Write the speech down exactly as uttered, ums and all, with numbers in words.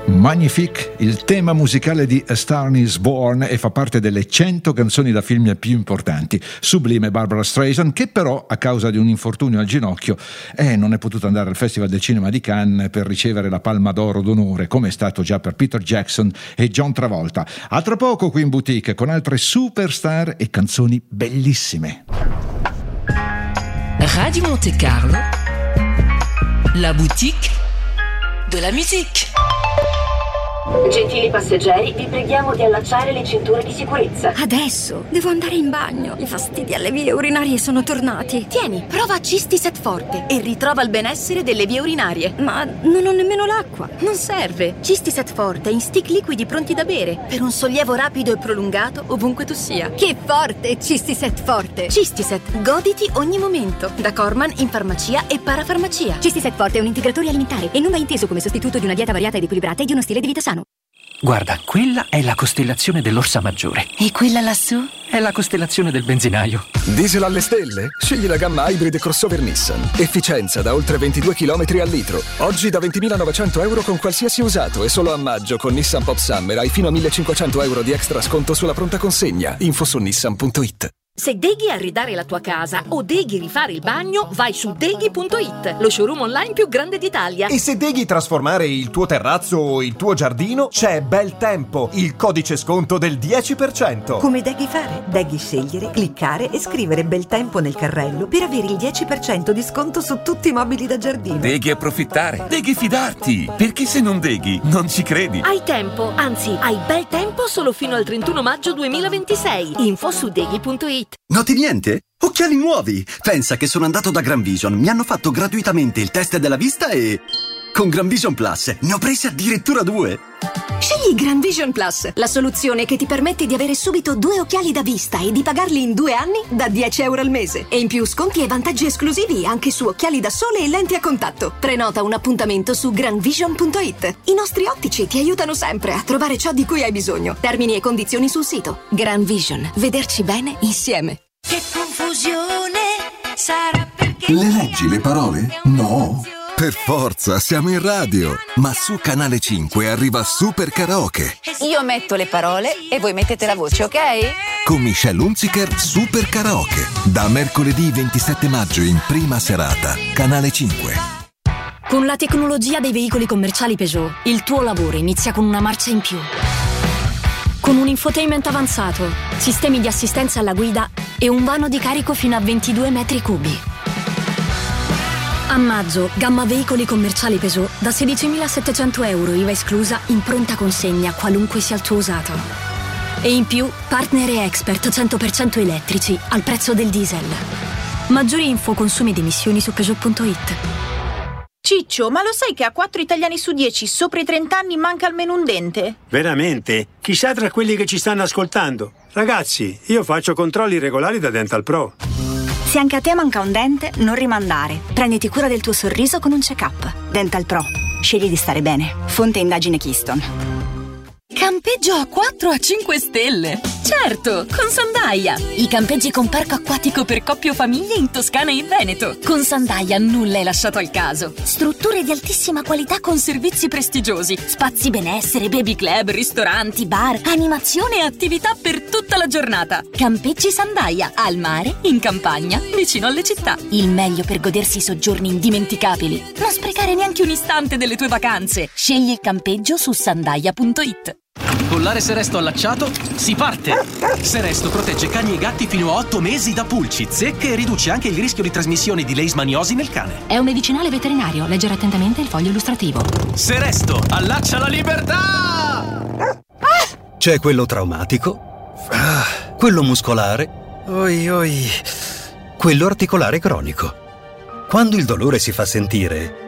Magnifique, il tema musicale di A Star Is Born, e fa parte delle cento canzoni da film più importanti. Sublime Barbra Streisand, che però a causa di un infortunio al ginocchio eh, non è potuta andare al Festival del Cinema di Cannes per ricevere la Palma d'Oro d'onore, come è stato già per Peter Jackson e John Travolta. A tra poco qui in boutique con altre superstar e canzoni bellissime. Radio Monte Carlo, la boutique de la musique. Gentili passeggeri, vi preghiamo di allacciare le cinture di sicurezza. Adesso devo andare in bagno. I fastidi alle vie urinarie sono tornati. Tieni, prova Cistiset Forte e ritrova il benessere delle vie urinarie. Ma non ho nemmeno l'acqua. Non serve. Cistiset Forte in stick liquidi pronti da bere per un sollievo rapido e prolungato ovunque tu sia. Che forte, Cistiset Forte. Cistiset, goditi ogni momento. Da Corman in farmacia e parafarmacia. Cistiset Forte è un integratore alimentare e non va inteso come sostituto di una dieta variata ed equilibrata e di uno stile di vita sano. Guarda, quella è la costellazione dell'Orsa Maggiore. E quella lassù? È la costellazione del benzinaio. Diesel alle stelle? Scegli la gamma Hybrid crossover Nissan. Efficienza da oltre ventidue chilometri al litro. Oggi da ventimilanovecento euro con qualsiasi usato, e solo a maggio con Nissan Pop Summer hai fino a millecinquecento euro di extra sconto sulla pronta consegna. Info su nissan punto it. Se deghi arredare la tua casa o deghi rifare il bagno, vai su deghi punto it, lo showroom online più grande d'Italia. E se deghi trasformare il tuo terrazzo o il tuo giardino, c'è Bel Tempo, il codice sconto del dieci per cento. Come deghi fare? Deghi scegliere, cliccare e scrivere Bel Tempo nel carrello per avere il dieci per cento di sconto su tutti i mobili da giardino. Deghi approfittare, deghi fidarti, perché se non deghi non ci credi. Hai tempo, anzi hai bel tempo solo fino al trentuno maggio duemilaventisei. Info su deghi punto it. Noti niente? Occhiali nuovi! Pensa che sono andato da Gran Vision, mi hanno fatto gratuitamente il test della vista e... con Gran Vision Plus ne ho presi addirittura due! Scegli Gran Vision Plus, la soluzione che ti permette di avere subito due occhiali da vista e di pagarli in due anni da dieci euro al mese. E in più sconti e vantaggi esclusivi anche su occhiali da sole e lenti a contatto. Prenota un appuntamento su gran vision punto it. I nostri ottici ti aiutano sempre a trovare ciò di cui hai bisogno. Termini e condizioni sul sito. Gran Vision, vederci bene insieme. Che confusione sarà perché... Le leggi le parole? No. Per forza, siamo in radio. Ma su Canale cinque arriva Super Karaoke. Io metto le parole e voi mettete la voce, ok? Con Michelle Hunziker, Super Karaoke. Da mercoledì ventisette maggio in prima serata. Canale cinque. Con la tecnologia dei veicoli commerciali Peugeot, il tuo lavoro inizia con una marcia in più. Con un infotainment avanzato, sistemi di assistenza alla guida e un vano di carico fino a ventidue metri cubi. A maggio, gamma veicoli commerciali Peugeot da sedicimilasettecento euro I V A esclusa in pronta consegna qualunque sia il tuo usato. E in più, partner e expert cento per cento elettrici al prezzo del diesel. Maggiori info, consumi ed emissioni su Peugeot punto it. Ciccio, ma lo sai che a quattro italiani su dieci sopra i trenta anni manca almeno un dente? Veramente? Chissà tra quelli che ci stanno ascoltando. Ragazzi, io faccio controlli regolari da Dental Pro. Se anche a te manca un dente, non rimandare. Prenditi cura del tuo sorriso con un check-up. Dental Pro. Scegli di stare bene. Fonte indagine Keystone. Campeggio a quattro a cinque stelle. Certo, con Sandaia. I campeggi con parco acquatico per coppie o famiglie in Toscana e in Veneto. Con Sandaia nulla è lasciato al caso. Strutture di altissima qualità con servizi prestigiosi. Spazi benessere, baby club, ristoranti, bar, animazione e attività per tutta la giornata. Campeggi Sandaia. Al mare, in campagna, vicino alle città. Il meglio per godersi soggiorni indimenticabili. Non sprecare neanche un istante delle tue vacanze. Scegli il campeggio su sandaia punto it. Collare Seresto allacciato, si parte! Seresto protegge cani e gatti fino a otto mesi da pulci, zecche e riduce anche il rischio di trasmissione di leishmaniosi nel cane. È un medicinale veterinario, leggere attentamente il foglio illustrativo. Seresto, allaccia la libertà! C'è quello traumatico, ah, quello muscolare, oi oi, quello articolare cronico. Quando il dolore si fa sentire,